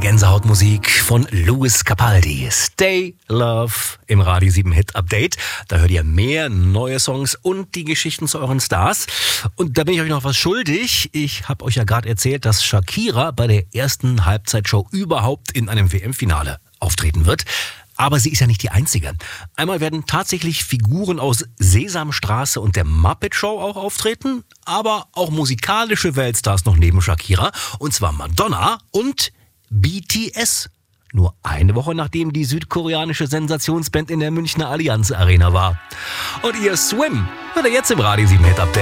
Gänsehautmusik von Lewis Capaldi. Stay Love im Radio 7 Hit Update. Da hört ihr mehr neue Songs und die Geschichten zu euren Stars. Und da bin ich euch noch was schuldig. Ich habe euch ja gerade erzählt, dass Shakira bei der ersten Halbzeitshow überhaupt in einem WM-Finale auftreten wird. Aber sie ist ja nicht die Einzige. Einmal werden tatsächlich Figuren aus Sesamstraße und der Muppet Show auch auftreten, aber auch musikalische Weltstars noch neben Shakira, und zwar Madonna und BTS. Nur eine Woche nachdem die südkoreanische Sensationsband in der Münchner Allianz Arena war. Und ihr Swim hört ihr jetzt im Radio 7 Hit Update.